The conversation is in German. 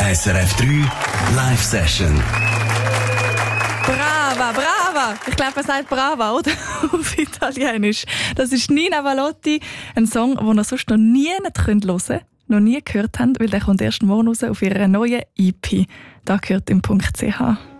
SRF 3 Live Session. Brava, brava! Ich glaube, man sagt brava, oder? Auf Italienisch. Das ist Nina Valotti, ein Song, den ihr sonst noch nie hören könnt, noch nie gehört habt, weil der kommt erst morgen raus auf ihrer neuen EP. Da gehört im .ch.